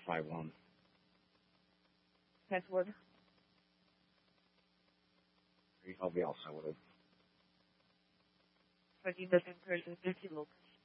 5-1. Password. I'll be also with it. Chodzi do tym, że